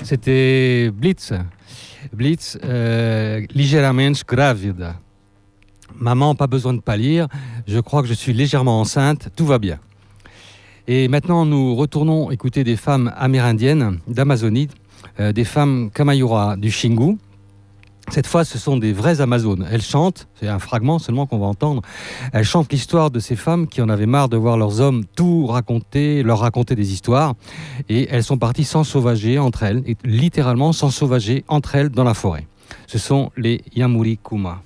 C'était Blitz. Blitz, ligeramente grávida. Maman, pas besoin de pâlir. Je crois que je suis légèrement enceinte. Tout va bien. Et maintenant, nous retournons écouter des femmes amérindiennes d'Amazonie, des femmes Kamayura du Xingu. Cette fois, ce sont des vraies Amazones. Elles chantent, c'est un fragment seulement qu'on va entendre, elles chantent l'histoire de ces femmes qui en avaient marre de voir leurs hommes tout raconter, leur raconter des histoires. Et elles sont parties s'ensauvager entre elles, et littéralement s'ensauvager entre elles dans la forêt. Ce sont les Yamuri Kuma.